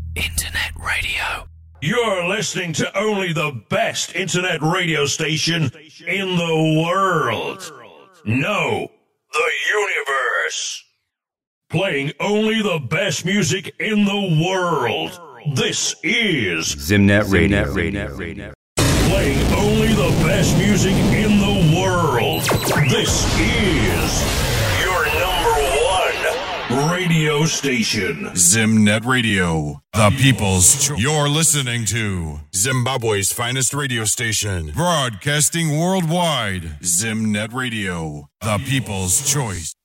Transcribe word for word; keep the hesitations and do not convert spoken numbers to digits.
Internet radio. You're listening to only the best internet radio station in the world. No, the universe. Playing only the best music in the world. This is Zimnet Radio. Radio. Radio. Playing only the best music in the world. This is your number one radio station. Zimnet Radio, the people's choice. You're listening to Zimbabwe's finest radio station, broadcasting worldwide. Zimnet Radio, the people's choice.